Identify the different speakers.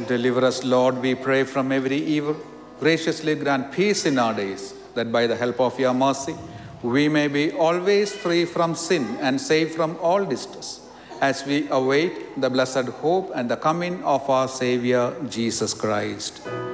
Speaker 1: Deliver us, Lord, we pray, from every evil. Graciously grant peace in our days, that by the help of your mercy, we may be always free from sin and safe from all distress, as we await the blessed hope and the coming of our Savior, Jesus Christ.